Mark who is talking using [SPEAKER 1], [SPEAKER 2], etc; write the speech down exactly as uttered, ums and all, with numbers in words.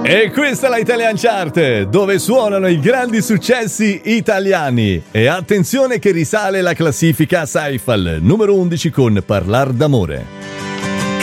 [SPEAKER 1] E questa è la Italian Chart, dove suonano i grandi successi italiani. E attenzione che risale la classifica Saif al numero undici con Parlar d'amore.